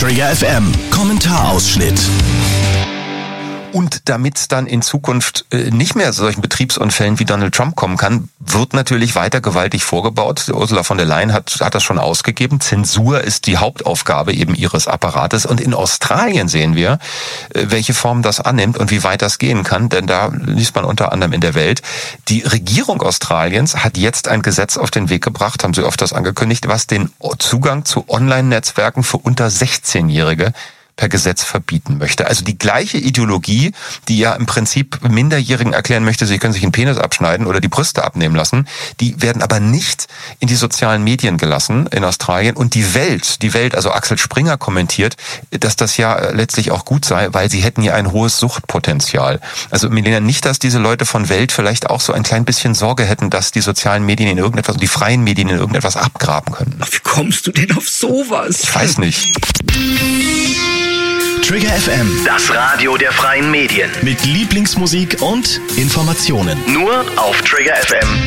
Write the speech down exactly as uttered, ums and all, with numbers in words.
Trigger F M Kommentarausschnitt. Und damit es dann in Zukunft äh, nicht mehr zu solchen Betriebsunfällen wie Donald Trump kommen kann, wird natürlich weiter gewaltig vorgebaut. Ursula von der Leyen hat, hat das schon ausgegeben. Zensur ist die Hauptaufgabe eben ihres Apparates. Und in Australien sehen wir, äh, welche Form das annimmt und wie weit das gehen kann. Denn da liest man unter anderem in der Welt, die Regierung Australiens hat jetzt ein Gesetz auf den Weg gebracht, haben sie öfters angekündigt, was den Zugang zu Online-Netzwerken für unter sechzehnjährige per Gesetz verbieten möchte. Also die gleiche Ideologie, die ja im Prinzip Minderjährigen erklären möchte, sie können sich einen Penis abschneiden oder die Brüste abnehmen lassen, die werden aber nicht in die sozialen Medien gelassen in Australien. Und die Welt, die Welt, also Axel Springer kommentiert, dass das ja letztlich auch gut sei, weil sie hätten ja ein hohes Suchtpotenzial. Also Milena, nicht, dass diese Leute von Welt vielleicht auch so ein klein bisschen Sorge hätten, dass die sozialen Medien in irgendetwas, die freien Medien in irgendetwas abgraben können. Ach, wie kommst du denn auf sowas? Ich weiß nicht. Trigger F M, Das Radio der freien Medien. mit Lieblingsmusik und Informationen. Nur auf trigger f m